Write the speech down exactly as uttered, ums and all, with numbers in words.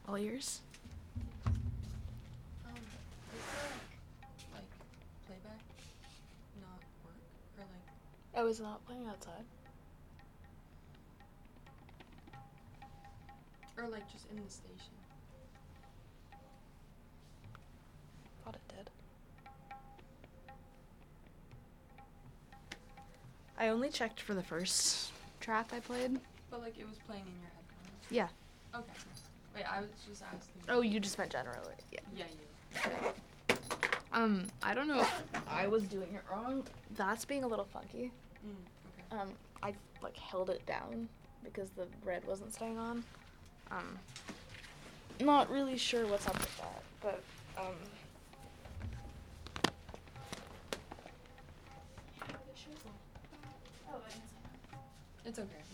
All yours. Um, is there like, like playback not work or like? Oh, is it not playing outside? Or like just in the station? Thought it did. I only checked for the first track I played. But like it was playing in your headphones? Yeah. Okay. Wait, I was just asking. Oh, you just meant generally. Yeah. Yeah, you. Um, I don't know if I was doing it wrong. That's being a little funky. Mm, okay. Um, I like held it down because the red wasn't staying on. Um, not really sure what's up with that, but um. It's okay.